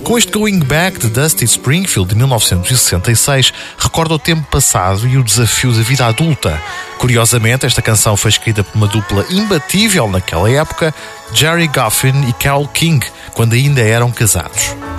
Com este Going Back de Dusty Springfield de 1966, recorda o tempo passado e o desafio da vida adulta. Curiosamente, esta canção foi escrita por uma dupla imbatível naquela época, Gerry Goffin e Carole King, quando ainda eram casados.